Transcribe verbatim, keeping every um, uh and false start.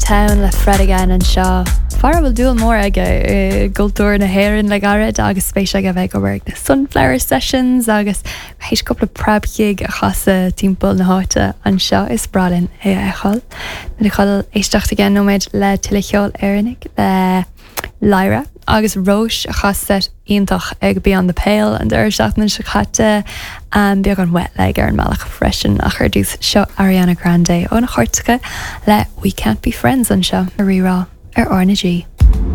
town le Fred again an seo. Far bhfuil dúil mór aige gultúir na héireann le garid agus spéise go bheith go bhar na Sunflower Sessions agus héis coppla prabchiig a chasa timppla na háite an seo is bralinn é eáil. Na chail éisteachta gan nóméid le tuilecheol éannig le Lyra agus Roche a chasa iontach ag Beyond the Pale an d'ir seachna se chatte an beag an wet leg ar an malach freisin a chuir dús seo Ariana Grande ó na chuirtecha le We Can't Be Friends an seo a rirá ar R N G.